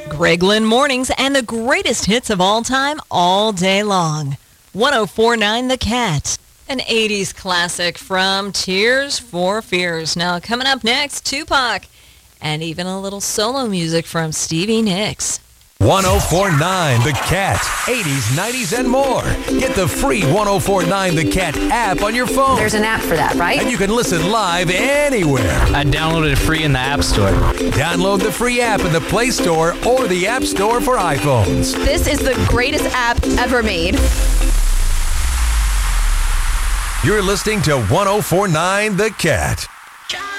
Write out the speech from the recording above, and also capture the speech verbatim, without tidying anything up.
Greg Lynn Mornings and the greatest hits of all time all day long. one oh four point nine The Cat. An eighties classic from Tears for Fears. Now coming up next, Tupac. And even a little solo music from Stevie Nicks. one oh four point nine The Cat. eighties, nineties, and more. Get the free one oh four point nine The Cat app on your phone. There's an app for that, right? And you can listen live anywhere. I downloaded it free in the App Store. Download the free app in the Play Store or the App Store for iPhones. This is the greatest app ever made. You're listening to one oh four point nine The Cat.